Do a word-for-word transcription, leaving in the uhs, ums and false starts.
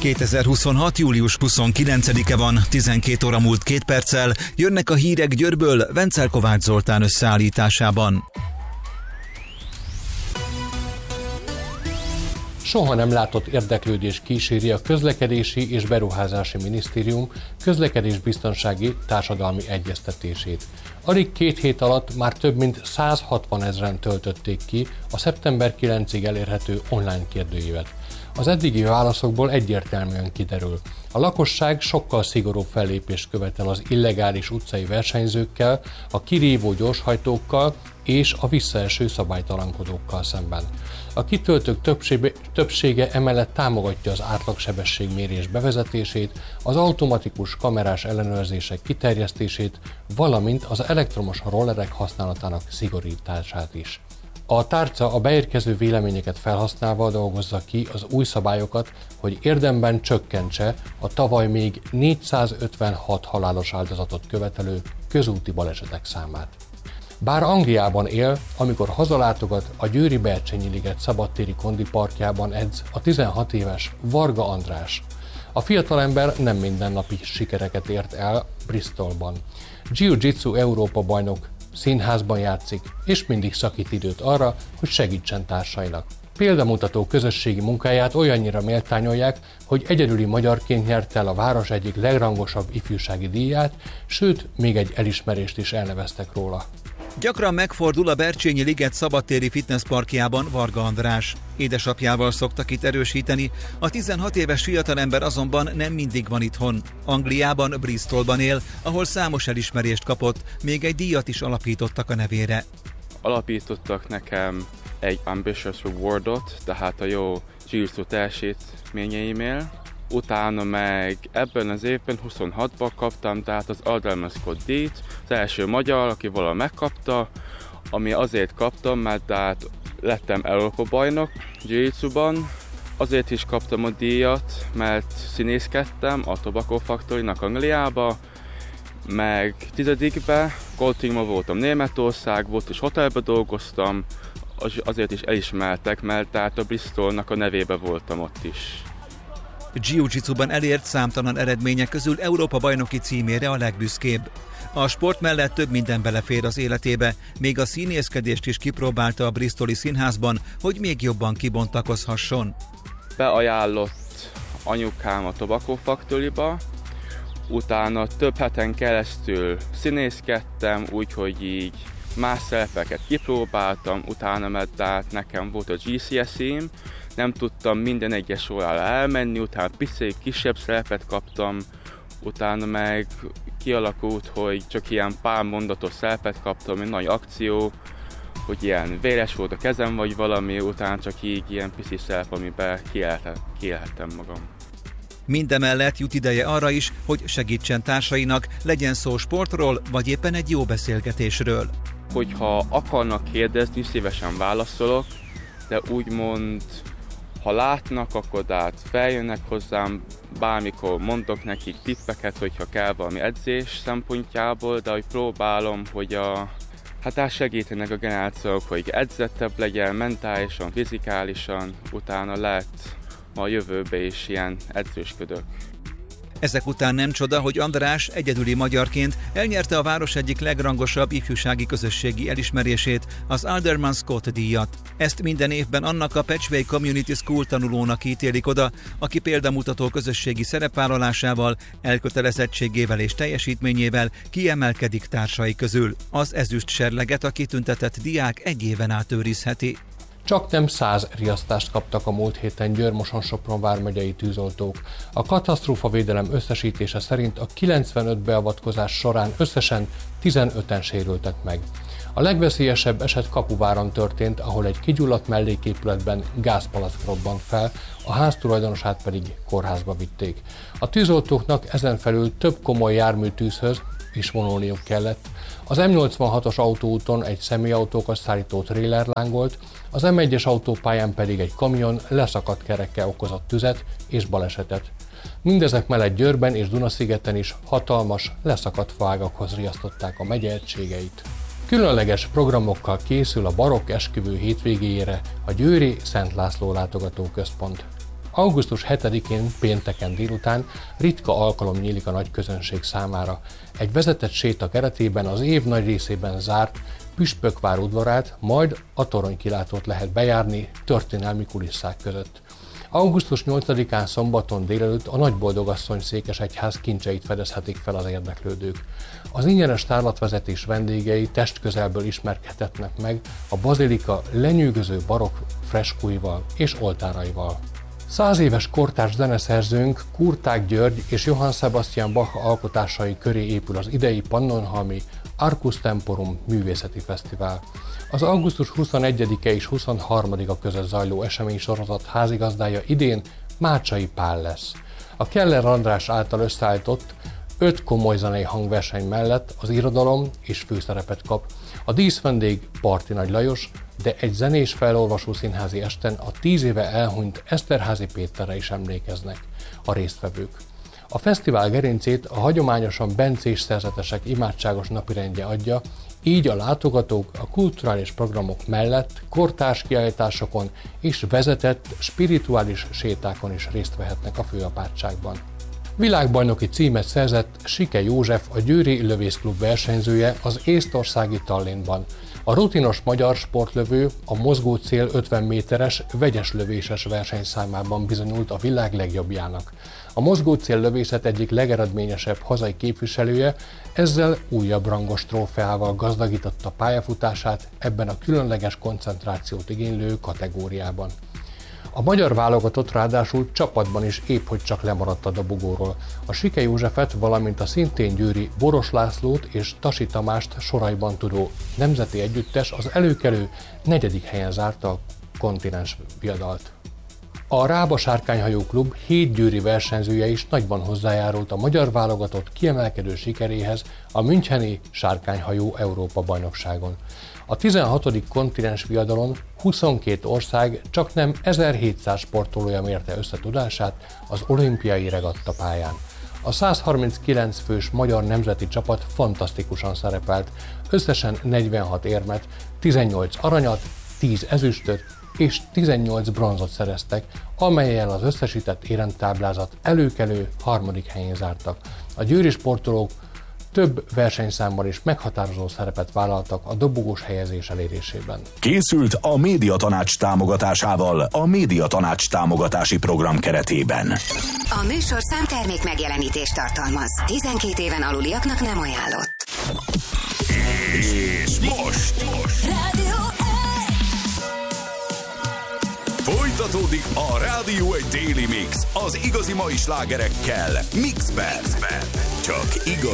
kétezer-huszonhat. július huszonkilencedike van, tizenkét óra múlt két perccel, jönnek a hírek Győrből Vencel Kovács Zoltán összeállításában. Soha nem látott érdeklődés kíséri a Közlekedési és Beruházási Minisztérium közlekedésbiztonsági társadalmi egyeztetését. Alig két hét alatt már több mint százhatvanezren töltötték ki a szeptember kilencedikéig elérhető online kérdőívet. Az eddigi válaszokból egyértelműen kiderül. A lakosság sokkal szigorúbb fellépést követel az illegális utcai versenyzőkkel, a kirívó gyorshajtókkal és a visszaeső szabálytalankodókkal szemben. A kitöltők többsége, többsége emellett támogatja az átlagsebességmérés bevezetését, az automatikus kamerás ellenőrzések kiterjesztését, valamint az elektromos rollerek használatának szigorítását is. A tárca a beérkező véleményeket felhasználva dolgozza ki az új szabályokat, hogy érdemben csökkentse a tavaly még négyszázötvenhat halálos áldozatot követelő közúti balesetek számát. Bár Angliában él, amikor hazalátogat, a győri Bercsényi-liget szabadtéri kondiparkjában edz a tizenhat éves Varga András. A fiatalember nem mindennapi sikereket ért el Bristolban. Jiu-jitsu Európa bajnok, színházban játszik, és mindig szakít időt arra, hogy segítsen társainak. Példamutató közösségi munkáját olyannyira méltányolják, hogy egyedüli magyarként nyerte el a város egyik legrangosabb ifjúsági díját, sőt, még egy elismerést is elneveztek róla. Gyakran megfordul a Bercsényi-liget szabadtéri fitnessparkjában Varga András. Édesapjával szoktak itt erősíteni, a tizenhat éves fiatalember azonban nem mindig van itthon. Angliában, Bristolban él, ahol számos elismerést kapott, még egy díjat is alapítottak a nevére. Alapítottak nekem egy Ambitious Rewardot, tehát a jó jiu-jitsu teljesítményeimért. Utána meg ebben az évben huszonhatban kaptam, tehát az Alderman Scott díjt, az első magyar, aki valaha megkapta, ami azért kaptam, mert tehát lettem Európa bajnok jiu-jitsuban. Azért is kaptam a díjat, mert színészkedtem a Tobacco Factory-nak Angliába, meg tizedikben Gold Teamban voltam Németország, volt és hotelben dolgoztam, azért is elismertek, mert tehát a Bristolnak a nevébe voltam ott is. Jiu-jitsuban elért számtalan eredmények közül Európa bajnoki címére a legbüszkébb. A sport mellett több minden belefér az életébe, még a színészkedést is kipróbálta a bristoli színházban, hogy még jobban kibontakozhasson. Beajánlott anyukám a Tobacco Factory-ba, utána több heten keresztül színészkedtem, úgyhogy így más szerepeket kipróbáltam, utána mert nekem volt a gé cé es-im, nem tudtam minden egyes órára elmenni, utána picit kisebb szerepet kaptam, utána meg kialakult, hogy csak ilyen pár mondatos szerepet kaptam, egy nagy akció, hogy ilyen véres volt a kezem vagy valami, utána csak így ilyen pici szerep, amiben kiélhettem magam. Mindemellett jut ideje arra is, hogy segítsen társainak, legyen szó sportról, vagy éppen egy jó beszélgetésről. Hogyha akarnak kérdezni, szívesen válaszolok, de úgymond, ha látnak, akkor hát feljönnek hozzám, bármikor mondok nekik tippeket, hogyha kell valami edzés szempontjából, de hogy próbálom, hogy a, hát segítenek a generációk, hogy edzettebb legyen, mentálisan, fizikálisan, utána lehet a jövőbe is ilyen edzősködök. Ezek után nem csoda, hogy András egyedüli magyarként elnyerte a város egyik legrangosabb ifjúsági közösségi elismerését, az Alderman Scott díjat. Ezt minden évben annak a Patchway Community School tanulónak ítélik oda, aki példamutató közösségi szerepvállalásával, elkötelezettségével és teljesítményével kiemelkedik társai közül. Az ezüst serleget a kitüntetett diák egy éven át őrizheti. Csak nem száz riasztást kaptak a múlt héten Győr-Moson-Sopron vármegyei tűzoltók. A katasztrófavédelem összesítése szerint a kilencvenöt beavatkozás során összesen tizenöten sérültek meg. A legveszélyesebb eset Kapuváron történt, ahol egy kigyulladt melléképületben gázpalack robbant fel, a ház tulajdonosát pedig kórházba vitték. A tűzoltóknak ezen felül több komoly járműtűzhöz is vonulniuk kellett. Az M nyolcvanhatos autóúton egy személyautókat szállító tréler lángolt, az M egyes autópályán pedig egy kamion leszakadt kerekkel okozott tüzet és balesetet. Mindezek mellett Győrben és Dunaszigeten is hatalmas, leszakadt faágakhoz riasztották a megye egységeit. Különleges programokkal készül a barokk esküvő hétvégéjére a győri Szent László látogatóközpont. augusztus hetedikén pénteken délután ritka alkalom nyílik a nagy közönség számára. Egy vezetett séta keretében az év nagy részében zárt Püspökvár udvarát, majd a toronykilátót lehet bejárni történelmi kulisszák között. augusztus nyolcadikán szombaton délelőtt a Nagyboldogasszony székesegyház kincseit fedezhetik fel az érdeklődők. Az ingyenes tárlatvezetés vendégei testközelből ismerkedhetnek meg a bazilika lenyűgöző barokk freskóival és oltáraival. Száz éves kortárs zeneszerzőnk Kurtág György és Johann Sebastian Bach alkotásai köré épül az idei Pannonhalmi Arcus Temporum művészeti fesztivál. Az augusztus huszonegyedike és huszonharmadika között zajló eseménysorozat házigazdája idén Mácsai Pál lesz. A Keller András által összeállított öt komoly zenei hangverseny mellett az irodalom is főszerepet kap. A díszvendég Parti Nagy Lajos, de egy zenés felolvasó színházi esten a tíz éve elhunyt Eszterházy Péterre is emlékeznek a résztvevők. A fesztivál gerincét a hagyományosan bencés szerzetesek imádságos napirendje adja, így a látogatók a kulturális programok mellett kortárs kiállításokon és vezetett spirituális sétákon is részt vehetnek a főapátságban. Világbajnoki címet szerzett Sike József, a Győri Lövészklub versenyzője az észtországi Tallinnban. A rutinos magyar sportlövő a mozgócél ötven méteres vegyes lövéses versenyszámában bizonyult a világ legjobbjának. A mozgócél lövészet egyik legeredményesebb hazai képviselője ezzel újabb rangos trófeával gazdagította pályafutását ebben a különleges koncentrációt igénylő kategóriában. A magyar válogatott ráadásul csapatban is épp hogy csak lemaradt a dobogóról. A Sike Józsefet, valamint a szintén győri Boros Lászlót és Tasi Tamást soraiban tudó nemzeti együttes az előkelő negyedik helyen zárta a kontinens viadalt. A Rába Sárkányhajó Klub hét győri versenyzője is nagyban hozzájárult a magyar válogatott kiemelkedő sikeréhez a müncheni Sárkányhajó Európa-bajnokságon. A tizenhatodik kontinens viadalon huszonkét ország csaknem ezerhétszáz sportolója mérte össze tudását az olimpiai regattapályán. A száz harminckilenc fős magyar nemzeti csapat fantasztikusan szerepelt, összesen negyvenhat érmet, tizennyolc aranyat, tíz ezüstöt és tizennyolc bronzot szereztek, amellyel az összesített éremtáblázat előkelő harmadik helyén zártak. A győri sportolók több versenyszámban is meghatározó szerepet vállaltak a dobogós helyezés elérésében. Készült a Médiatanács támogatásával a Médiatanács támogatási program keretében. A műsorszám termék megjelenítést tartalmaz. tizenkét éven aluliaknak nem ajánlott. És most! most. Rádió Folytatódik a Rádió egy Daily Mix az igazi mai slágerekkel Mixben. Csak igazi